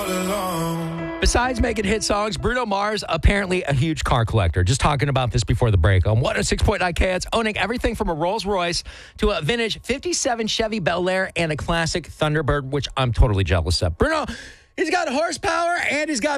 Besides making hit songs, Bruno Mars apparently a huge car collector. Just talking about this before the break. On 106.9 KHETS, owning everything from a Rolls Royce to a vintage 57 Chevy Bel Air and a classic Thunderbird, which I'm totally jealous of. Bruno, he's got horsepower and he's got